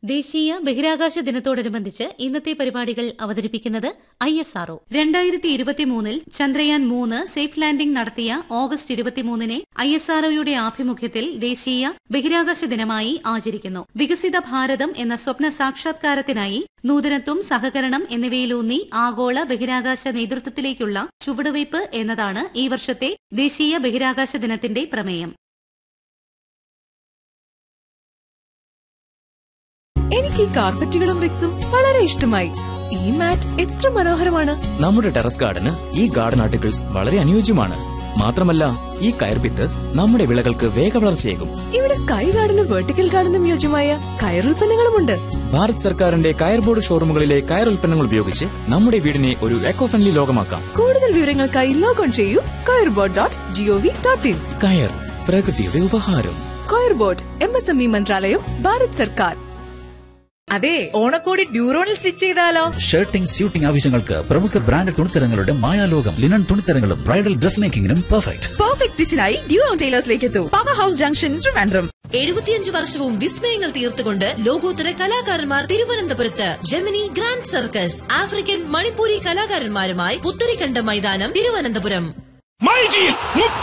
ദേശീയ ബഹിരാകാശ ദിനത്തോടനുബന്ധിച്ച് ഇന്നത്തെ പരിപാടികൾ അവതരിപ്പിക്കുന്നത് ISRO. 2023 ചന്ദ്രയാൻ 3 സേഫ് ലാൻഡിംഗ് നടത്തിയ ഓഗസ്റ്റ് 23 ISROയുടെ ആഭിമുഖ്യത്തിൽ ദേശീയ ബഹിരാകാശ ദിനമായി ആചരിക്കുന്നു. വികസിത ഭാരതം എന്ന സ്വപ്ന സാക്ഷാത്കാരത്തിനായി നൂതനത്വം, സഹകരണം എന്നിവയിലൂന്നി ആഗോള ബഹിരാകാശ നേതൃത്വത്തിലേക്കുള്ള ചുവടുവയ്പ് എന്നതാണ് ഈ വർഷത്തെ ദേശീയ ബഹിരാകാശ ദിനത്തിന്റെ പ്രമേയം. എനിക്ക് ഈ കാർപ്പറ്റുകളും റിക്സും വളരെ ഇഷ്ടമായി. ഈ മാറ്റ് എത്ര മനോഹരമാണ്. നമ്മുടെ ടെറസ് ഗാർഡന് ഈ ഗാർഡൻ ആർട്ടിക്കിൾസ് വളരെ അനുയോജ്യമാണ്. മാത്രമല്ല, ഈ കയർഭിത്ത് നമ്മുടെ വിളകൾക്ക് വേഗവളർച്ചയേകും. ഇവിടെ സ്കൈ ഗാർഡനും വെർട്ടിക്കൽ ഗാർഡനും യോജ്യമായ കയറുൽപ്പന്നങ്ങളുമുണ്ട്. ഭാരത് സർക്കാരിന്റെ കയർ ബോർഡ് ഷോറൂമുകളിലെ കയർ ഉൽപ്പന്നങ്ങൾ ഉപയോഗിച്ച് നമ്മുടെ വീടിനെ ഒരു എക്കോ ഫ്രണ്ട്ലി ലോകമാക്കാം. കൂടുതൽ വിവരങ്ങൾക്കായി ലോഗോൺ ചെയ്യൂ kayrbord.gov.in. കയർ, പ്രകൃതിയുടെ ഉപഹാരം. കയർബോർഡ് MSME മന്ത്രാലയം, ഭാരത് സർക്കാർ. അതെ, ഓണക്കോടി ഡ്യൂറോണിൽ സ്റ്റിച്ച് ചെയ്താലോ? ഷർട്ടിംഗ്, സ്യൂട്ടിംഗ് ആവശ്യങ്ങൾക്ക് പ്രമുഖ brand തുണിത്തരങ്ങളുടെ മായാലോകം. Linen തുണിത്തരങ്ങളും bridal dress മേക്കിംഗിനും perfect സ്റ്റിച്ചിനായി ഡ്യൂറോൺ ടൈലേഴ്സിലേക്ക് എത്തൂ. Power house junction, Trivandrum. 75 വർഷവും വിസ്മയങ്ങൾ തീർത്തുകൊണ്ട് ലോകോത്തര കലാകാരന്മാർ തിരുവനന്തപുരത്ത് Gemini grand circus African Manipuri കലാകാരന്മാരുമായി പുത്തരിക്കണ്ട മൈതാനം, തിരുവനന്തപുരം.